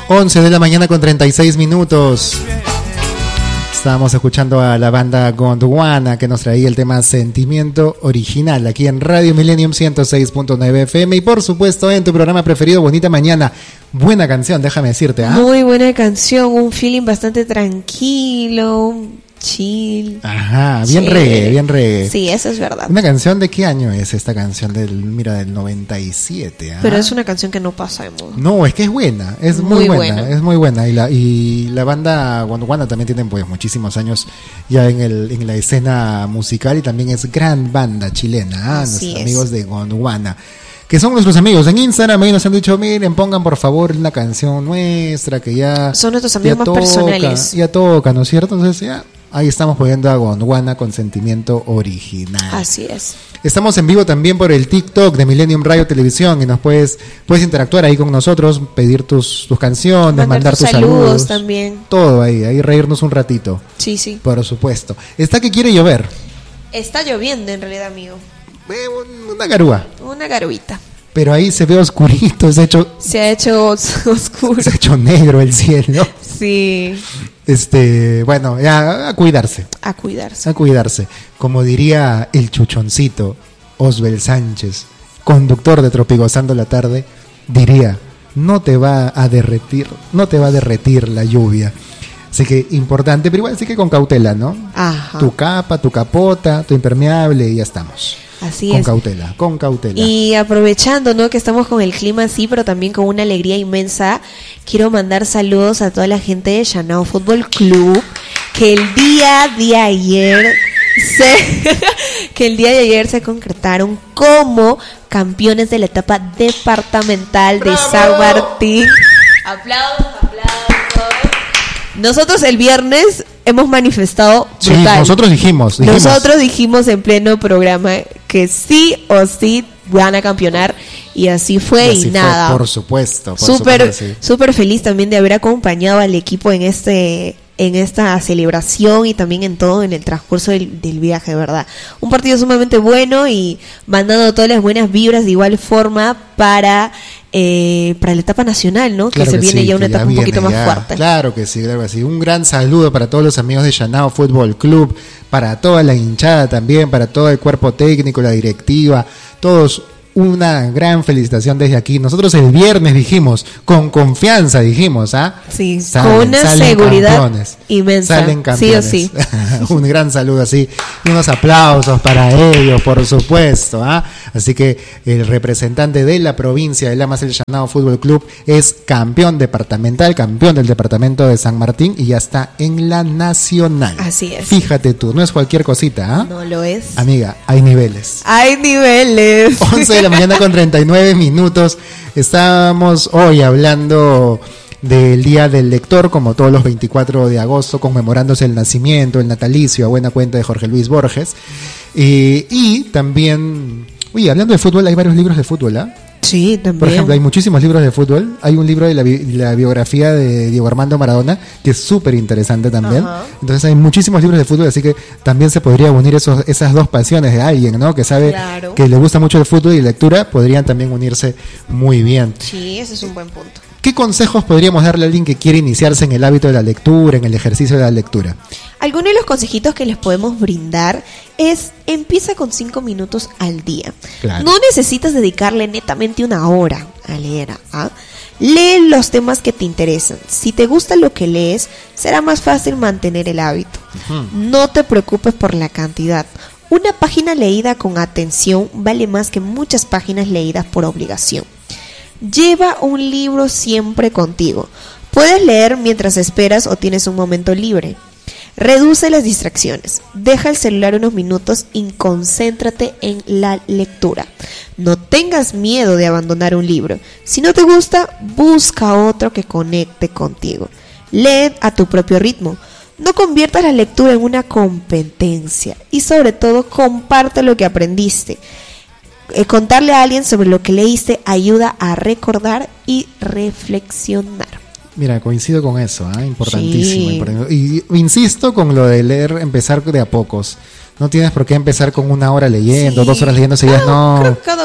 11 de la mañana con 36 minutos. Estábamos escuchando a la banda Gondwana que nos traía el tema Sentimiento Original aquí en Radio Millennium 106.9 FM y por supuesto en tu programa preferido Bonita Mañana. Buena canción, déjame decirte. Muy buena canción, un feeling bastante tranquilo, chill. Ajá, bien reggae, bien reggae. Sí, eso es verdad. ¿Una canción de qué año es esta canción? Del 97. Pero es una canción que no pasa de moda. No, es que es buena, es muy buena, es muy buena. Y la banda Gondwana también tiene pues muchísimos años ya en la escena musical y también es gran banda chilena, nuestros amigos de Gondwana. Que son nuestros amigos en Instagram, ahí nos han dicho, miren, pongan por favor una canción nuestra que ya... Son nuestros amigos más personales. Ya toca, ¿no es cierto? Entonces ya, ahí estamos poniendo a Gondwana con Sentimiento Original. Así es. Estamos en vivo también por el TikTok de Millennium Radio Televisión y nos puedes interactuar ahí con nosotros, pedir tus canciones, mandar tus saludos también. Todo ahí reírnos un ratito. Sí, sí. Por supuesto. Está que quiere llover. Está lloviendo en realidad, amigo. Una garúa. Una garuita. Pero ahí se ve oscurito, se ha hecho oscuro. Se ha hecho negro el cielo. Sí. Bueno, ya a cuidarse. A cuidarse. A cuidarse. Como diría el chuchoncito Osbel Sánchez, conductor de Tropigozando la Tarde, diría, no te va a derretir la lluvia. Así que importante, pero igual sí que con cautela, ¿no? Ajá. Tu capa, tu capota, tu impermeable y ya estamos. Así con es. Con cautela. Y aprovechando, ¿no?, que estamos con el clima así, pero también con una alegría inmensa, quiero mandar saludos a toda la gente de Chanao Fútbol Club, que el día de ayer se concretaron como campeones de la etapa departamental de San Martín. Aplausos. Nosotros el viernes hemos manifestado brutal. Sí, nosotros dijimos en pleno programa que sí o sí van a campeonar y así fue y nada. Por supuesto. Súper feliz también de haber acompañado al equipo en esta celebración y también en el transcurso del viaje, ¿verdad? Un partido sumamente bueno y mandando todas las buenas vibras de igual forma para la etapa nacional, ¿no? Claro que se viene sí, ya una etapa un poquito más fuerte. Claro que sí. Un gran saludo para todos los amigos de Chanao Fútbol Club, para toda la hinchada también, para todo el cuerpo técnico, la directiva, todos. Una gran felicitación desde aquí. Nosotros el viernes dijimos, con confianza dijimos, Sí, con una seguridad campeones, inmensa. Salen campeones. Sí o sí. Un gran saludo así. Y unos aplausos para ellos, por supuesto. Así que el representante de la provincia de Lamas, el Chanao Fútbol Club, es campeón departamental, campeón del departamento de San Martín y ya está en la nacional. Así es. Fíjate tú, no es cualquier cosita, No lo es. Amiga, hay niveles. Hay niveles. 11 de la mañana con 39 minutos. Estamos hoy hablando del Día del Lector, como todos los 24 de agosto, conmemorándose el nacimiento, el natalicio, a buena cuenta de Jorge Luis Borges. Y también, hablando de fútbol, hay varios libros de fútbol, Sí, también. Por ejemplo, hay muchísimos libros de fútbol. Hay un libro de la biografía de Diego Armando Maradona, que es súper interesante también. Ajá. Entonces hay muchísimos libros de fútbol, así que también se podría unir esas dos pasiones de alguien, ¿no? Que sabe que le gusta mucho el fútbol y lectura, podrían también unirse muy bien. Sí, ese es un buen punto. ¿Qué consejos podríamos darle a alguien que quiere iniciarse en el hábito de la lectura, en el ejercicio de la lectura? Algunos de los consejitos que les podemos brindar es: empieza con 5 minutos al día. Claro. No necesitas dedicarle netamente 1 hora a leer. Lee los temas que te interesan. Si te gusta lo que lees, será más fácil mantener el hábito. No te preocupes por la cantidad. Una página leída con atención vale más que muchas páginas leídas por obligación. Lleva un libro siempre contigo. Puedes leer mientras esperas o tienes un momento libre. Reduce las distracciones. Deja el celular unos minutos y concéntrate en la lectura. No tengas miedo de abandonar un libro. Si no te gusta, busca otro que conecte contigo. Lee a tu propio ritmo. No conviertas la lectura en una competencia y sobre todo comparte lo que aprendiste. Contarle a alguien sobre lo que leíste ayuda a recordar y reflexionar. Mira, coincido con eso, importantísimo. Y insisto con lo de leer, empezar de a pocos. No tienes por qué empezar con 1 hora leyendo, 2 horas leyendo seguidas, no. Creo que cada uno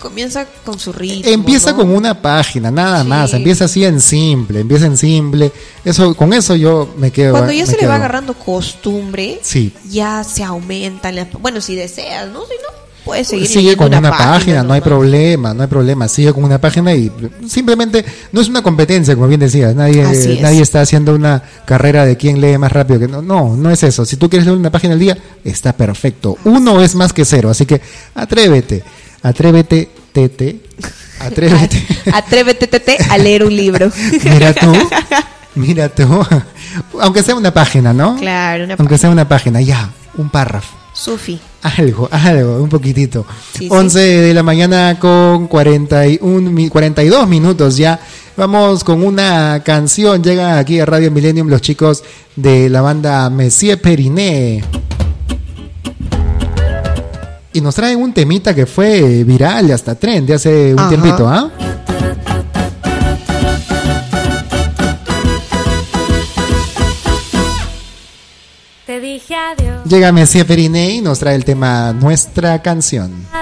comienza con su ritmo. Empieza, ¿no?, con una página, nada más. Empieza así en simple. Con eso yo me quedo. Cuando ya se le va agarrando costumbre, sí, ya se aumentan bueno, si deseas, ¿no? Si no, puedes seguir. Sigue con una página, no hay problema. Sigue con una página y simplemente no es una competencia, como bien decías. Nadie está haciendo una carrera de quién lee más rápido. No es eso. Si tú quieres leer una página al día, está perfecto. 1 es más que 0, así que atrévete, tete. Atrévete, tete, a leer un libro. Mira tú. Aunque sea una página, ¿no? Claro, aunque sea una página, ya, un párrafo. Sufi. Algo, un poquitito. Sí, 11 de la mañana con 42 minutos ya. Vamos con una canción. Llega aquí a Radio Millennium los chicos de la banda Messier Periné. Y nos traen un temita que fue viral, hasta trend de hace un tiempito, ¿ah? Te dije adiós. Llega Messier Periné y nos trae el tema Nuestra Canción.